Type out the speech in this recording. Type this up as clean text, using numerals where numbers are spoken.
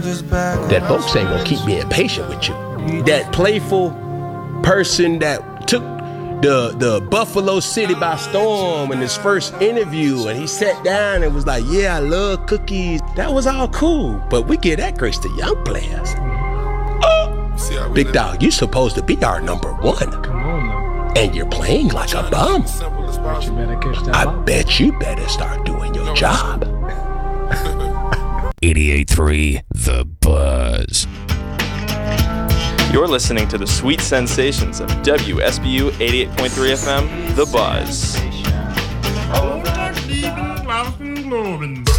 that folks ain't gonna keep being patient with you. That playful person that took the Buffalo City by storm in his first interview, and he sat down and was like, yeah, I love cookies. That was all cool, but we give that grace to young players. Big dog, you supposed to be our number one. Come on, now. And you're playing like a bum. Bet you better catch that I ball. bet you better start doing your job. 88.3 The Buzz. You're listening to the sweet sensations of WSBU 88.3 FM, The Buzz. Oh, Stephen Lawson Lawrence.